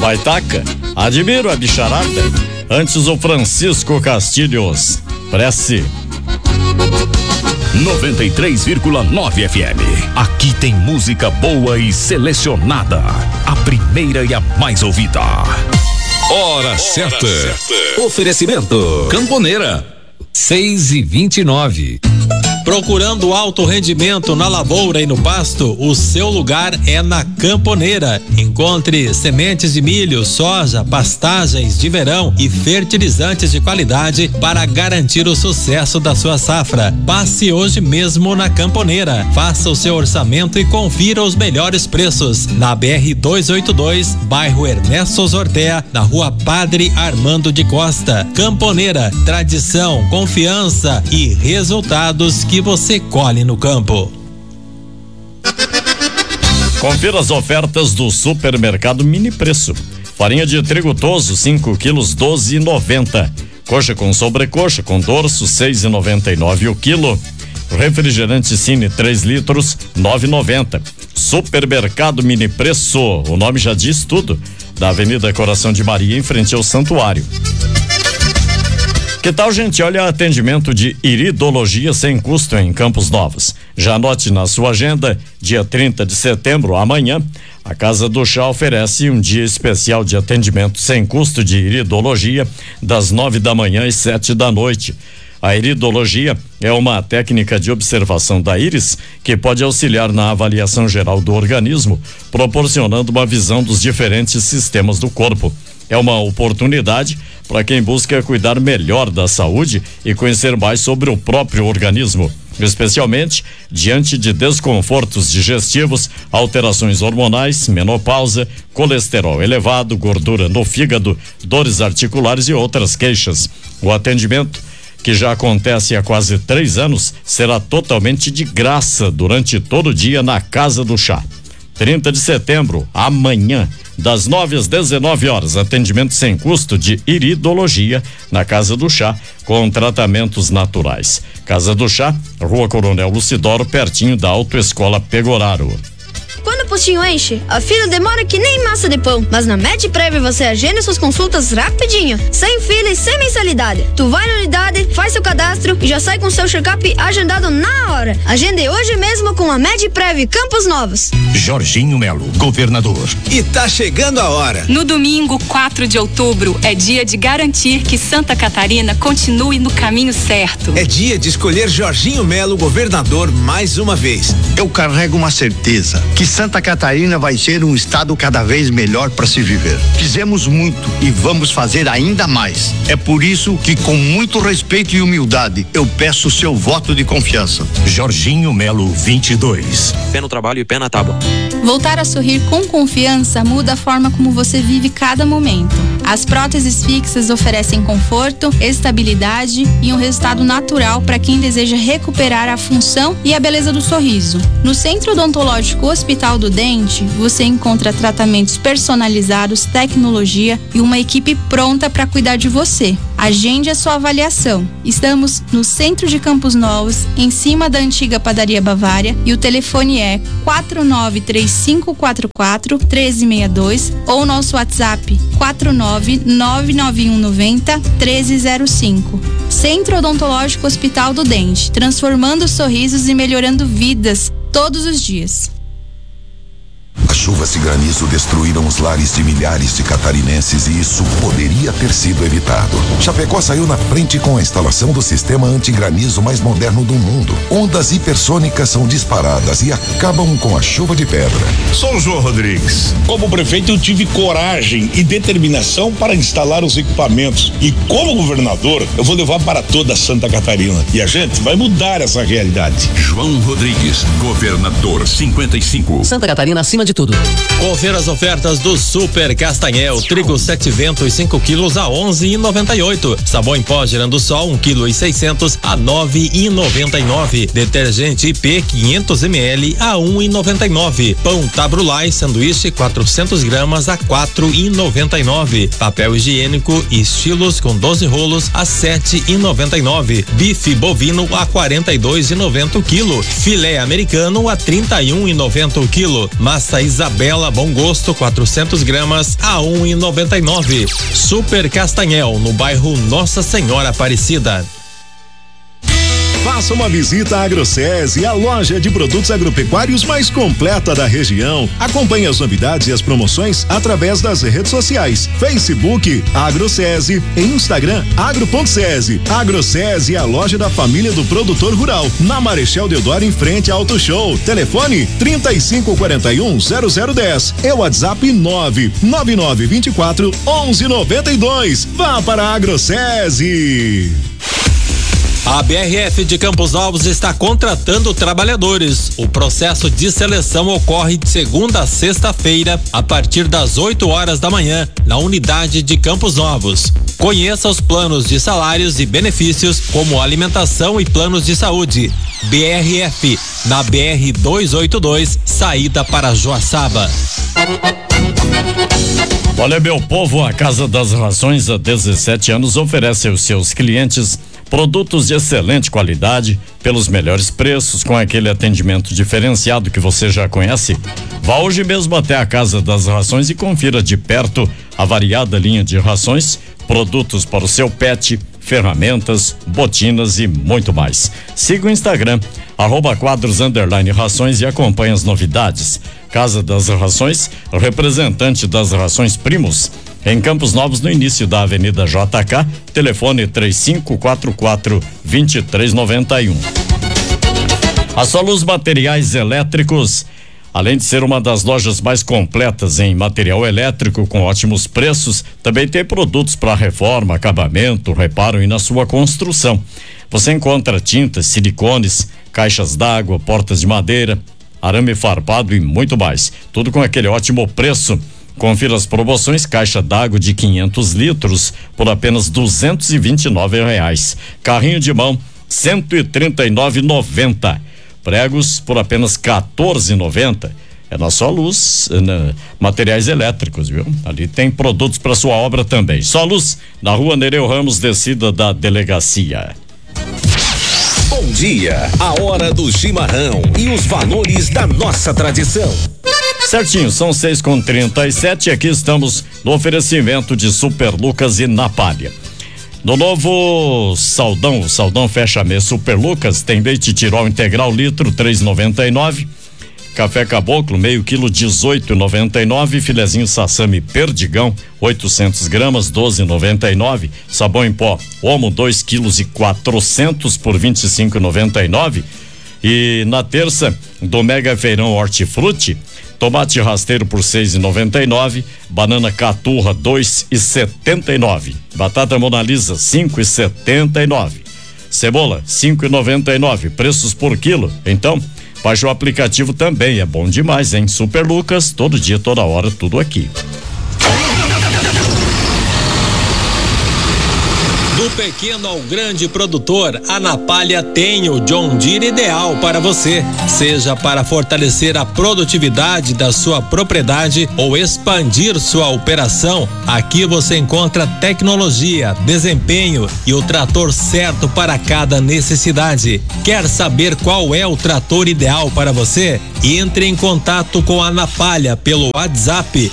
Baitaca, admiro a bicharada. Antes o Francisco Castilhos. Prece. 93,9 FM. Aqui tem música boa e selecionada. A primeira e a mais ouvida. Hora certa. Oferecimento Camponeira. 6:29. Procurando alto rendimento na lavoura e no pasto, o seu lugar é na Camponeira. Encontre sementes de milho, soja, pastagens de verão e fertilizantes de qualidade para garantir o sucesso da sua safra. Passe hoje mesmo na Camponeira. Faça o seu orçamento e confira os melhores preços. Na BR-282, bairro Ernesto Zortea, na rua Padre Armando de Costa. Camponeira, tradição, confiança e resultados que você colhe no campo. Confira as ofertas do Supermercado Mini Preço. Farinha de trigo toso 5 quilos 12,90. Coxa com sobrecoxa com dorso 6,99 o quilo. Refrigerante Cine 3 litros 9,90. Supermercado Mini Preço, o nome já diz tudo. Da Avenida Coração de Maria em frente ao Santuário. Que tal, gente? Olha, atendimento de iridologia sem custo em Campos Novos. Já anote na sua agenda, dia 30 de setembro, amanhã, a Casa do Chá oferece um dia especial de atendimento sem custo de iridologia, das 9 da manhã às 7 da noite. A iridologia é uma técnica de observação da íris que pode auxiliar na avaliação geral do organismo, proporcionando uma visão dos diferentes sistemas do corpo. É uma oportunidade para quem busca cuidar melhor da saúde e conhecer mais sobre o próprio organismo, especialmente diante de desconfortos digestivos, alterações hormonais, menopausa, colesterol elevado, gordura no fígado, dores articulares e outras queixas. O atendimento, que já acontece há quase 3 anos, será totalmente de graça durante todo o dia na Casa do Chá. 30 de setembro, amanhã, das 9 às 19 horas, atendimento sem custo de iridologia na Casa do Chá, com tratamentos naturais. Casa do Chá, Rua Coronel Lucidoro, pertinho da Autoescola Pegoraro. Quando o postinho enche, a fila demora que nem massa de pão. Mas na MedPrev você agenda suas consultas rapidinho, sem fila e sem mensalidade. Tu vai na unidade, faz seu cadastro e já sai com seu check-up agendado na hora. Agende hoje mesmo com a MedPrev Campos Novos. Jorginho Melo, governador. E tá chegando a hora. No domingo, 4 de outubro, é dia de garantir que Santa Catarina continue no caminho certo. É dia de escolher Jorginho Melo, governador, mais uma vez. Eu carrego uma certeza que Santa Catarina vai ser um estado cada vez melhor para se viver. Fizemos muito e vamos fazer ainda mais. É por isso que, com muito respeito e humildade, eu peço o seu voto de confiança. Jorginho Melo 22. Pé no trabalho e pé na tábua. Voltar a sorrir com confiança muda a forma como você vive cada momento. As próteses fixas oferecem conforto, estabilidade e um resultado natural para quem deseja recuperar a função e a beleza do sorriso. No Centro Odontológico Hospital do Dente, você encontra tratamentos personalizados, tecnologia e uma equipe pronta para cuidar de você. Agende a sua avaliação. Estamos no centro de Campos Novos, em cima da antiga Padaria Bavária, e o telefone é 493544-1362 ou nosso WhatsApp 4999190-1305. Centro Odontológico Hospital do Dente, transformando sorrisos e melhorando vidas todos os dias. As chuvas e granizo destruíram os lares de milhares de catarinenses e isso poderia ter sido evitado. Chapecó saiu na frente com a instalação do sistema anti-granizo mais moderno do mundo. Ondas hipersônicas são disparadas e acabam com a chuva de pedra. Sou o João Rodrigues. Como prefeito, eu tive coragem e determinação para instalar os equipamentos. E como governador, eu vou levar para toda Santa Catarina. E a gente vai mudar essa realidade. João Rodrigues, governador 55. Santa Catarina acima de tudo. Confira as ofertas do Super Castanhel. Trigo 7 ventos 5 quilos a 11,98. Sabão em pó Girando Sol 1,6 kg a 9,99. Detergente IP 500 ml a 1,99. Pão Tabrulai sanduíche 400 gramas a 4,99. Papel higiênico Estilos com 12 rolos a 7,99. Bife bovino a 42,90 o quilo. Filé americano a 31,90 o quilo. Massa Isaac Isabela Bom Gosto 400 gramas a R$1,99. Super Castanhel no bairro Nossa Senhora Aparecida. Faça uma visita à AgroSese, a loja de produtos agropecuários mais completa da região. Acompanhe as novidades e as promoções através das redes sociais: Facebook AgroSese e Instagram agro.sese. AgroSese é a loja da família do produtor rural, na Marechal Deodoro, em frente ao Auto Show. Telefone 3541-0010 e WhatsApp 99924-1192. Vá para a AgroSese. A BRF de Campos Novos está contratando trabalhadores. O processo de seleção ocorre de segunda a sexta-feira, a partir das 8 horas da manhã, na unidade de Campos Novos. Conheça os planos de salários e benefícios, como alimentação e planos de saúde. BRF, na BR 282, saída para Joaçaba. Olha, meu povo, a Casa das Rações há 17 anos oferece aos seus clientes produtos de excelente qualidade, pelos melhores preços, com aquele atendimento diferenciado que você já conhece. Vá hoje mesmo até a Casa das Rações e confira de perto a variada linha de rações, produtos para o seu pet, ferramentas, botinas e muito mais. Siga o Instagram, @quadros_rações e acompanhe as novidades. Casa das Rações, representante das Rações Primos, em Campos Novos, no início da Avenida JK, telefone 3544-2391. A Soluz Materiais Elétricos, além de ser uma das lojas mais completas em material elétrico com ótimos preços, também tem produtos para reforma, acabamento, reparo e na sua construção. Você encontra tintas, silicones, caixas d'água, portas de madeira, arame farpado e muito mais. Tudo com aquele ótimo preço. Confira as promoções: caixa d'água de 500 litros por apenas R$229. Carrinho de mão R$139,90. Pregos por apenas R$14,90. É na Soluz, materiais elétricos, viu? Ali tem produtos para sua obra também. Soluz, na Rua Nereu Ramos, descida da delegacia. Bom dia, a hora do chimarrão e os valores da nossa tradição. Certinho, são 6h37 e aqui estamos no oferecimento de Super Lucas e Napalha. No novo Saldão, o Saldão fecha mês Super Lucas, tem leite Tirol integral litro R$3,99, café caboclo meio quilo R$18,99, filezinho sassami Perdigão 800 gramas R$12,99, sabão em pó Omo 2 quilos e 400 por R$25,99. E na terça do Mega Feirão Hortifruti, tomate rasteiro por R$6,99, banana caturra R$2,79, batata Monalisa R$5,79, cebola R$5,99, preços por quilo. Então, baixe o aplicativo também, é bom demais, hein? Super Lucas, todo dia, toda hora, tudo aqui. Do pequeno ao grande produtor, a Napalha tem o John Deere ideal para você. Seja para fortalecer a produtividade da sua propriedade ou expandir sua operação, aqui você encontra tecnologia, desempenho e o trator certo para cada necessidade. Quer saber qual é o trator ideal para você? Entre em contato com a Napalha pelo WhatsApp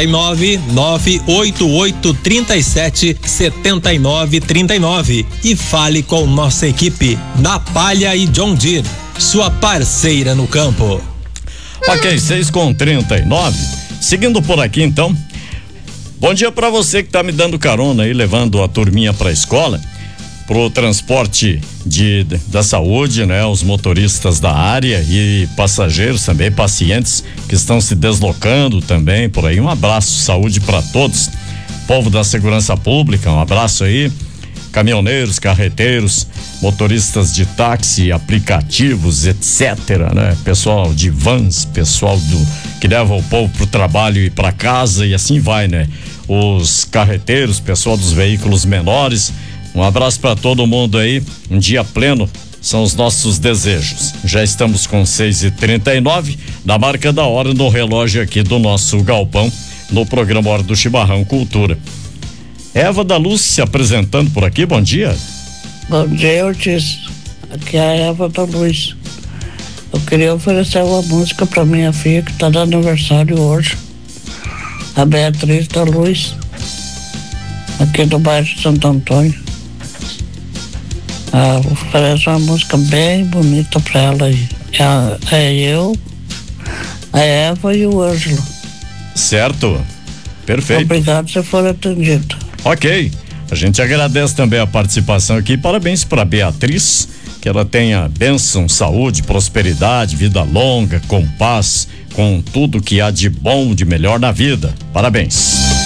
49-988-37-79-39 e fale com nossa equipe Napalha e John Deere, sua parceira no campo. Ok, 6h39. Seguindo por aqui então. Bom dia para você que tá me dando carona aí, levando a turminha pra escola, pro transporte da saúde, né? Os motoristas da área e passageiros também, pacientes que estão se deslocando também por aí. Um abraço, saúde para todos. Povo da segurança pública, um abraço aí. Caminhoneiros, carreteiros, motoristas de táxi, aplicativos, etc, né? Pessoal de vans, pessoal que leva o povo pro trabalho e para casa e assim vai, né? Os carreteiros, pessoal dos veículos menores, um abraço para todo mundo aí, um dia pleno são os nossos desejos. Já estamos com 6h39, na marca da hora no relógio aqui do nosso galpão, no programa Hora do Chimarrão Cultura. Eva da Luz se apresentando por aqui, bom dia. Bom dia, Ortiz. Aqui é a Eva da Luz. Eu queria oferecer uma música para minha filha que está de aniversário hoje, a Beatriz da Luz, aqui do bairro de Santo Antônio. Oferece uma música bem bonita para ela aí. É eu, a Eva e o Ângelo. Certo. Perfeito. Obrigado se for atendido. Ok. A gente agradece também a participação aqui. Parabéns para Beatriz. Que ela tenha bênção, saúde, prosperidade, vida longa, com paz, com tudo que há de bom, de melhor na vida. Parabéns.